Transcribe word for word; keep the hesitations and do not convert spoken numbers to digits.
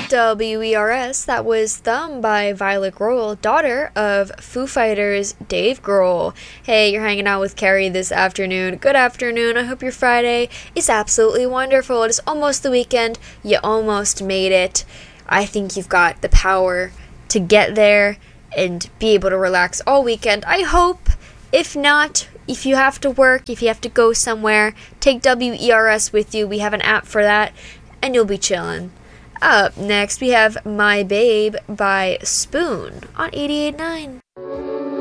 W E R S, that was Thumb by Violet Grohl, daughter of Foo Fighters' Dave Grohl. Hey, you're hanging out with Carrie this afternoon. Good afternoon. I hope your Friday is absolutely wonderful. It is almost the weekend. You almost made it. I think you've got the power to get there and be able to relax all weekend. I hope. If not, if you have to work, if you have to go somewhere, take W E R S with you. We have an app for that, and you'll be chillin'. Up next, we have My Babe by Spoon on eighty-eight point nine.